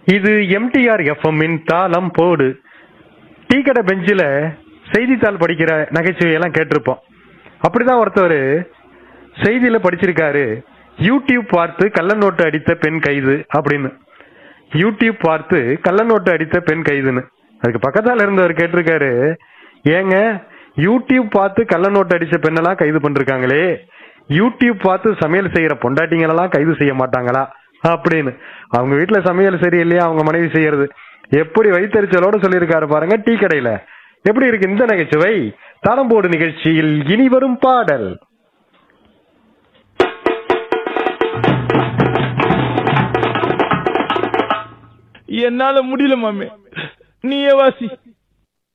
இது எம்டிஆர் எஃப்எம்மின் தாளம் போடு. டீ கடை பெஞ்சில் செய்தித்தாள் படிக்கிற நகைச்சுவையெல்லாம் கேட்டிருப்போம். அப்படிதான் ஒருத்தவர் செய்தியில படிச்சிருக்காரு, யூடியூப் பார்த்து கள்ள நோட்டு அடித்த பெண் கைது அப்படின்னு. யூடியூப் பார்த்து கள்ள நோட்டு அடித்த பெண் கைதுன்னு. அதுக்கு பக்கத்தால இருந்தவர் கேட்டிருக்காரு, ஏங்க யூடியூப் பார்த்து கள்ள நோட்டு அடிச்ச பெண்ணெல்லாம் கைது பண்ணிருக்காங்களே, யூடியூப் பார்த்து சமையல் செய்யற பொண்டாட்டிங்களெல்லாம் கைது செய்ய மாட்டாங்களா அப்படின்னு. அவங்க வீட்டுல சமையல் சரியில்லையா, அவங்க மனைவி செய்யறது. எப்படி வைத்தறிச்சலோட சொல்லியிருக்காரு பாருங்க டீ கடையில. எப்படி இருக்கு இந்த நகைச்சுவை? தாளம்போடு நிகழ்ச்சியில் இனி வரும் பாடல். என்னால முடியல மாமே, நீயே வாசி.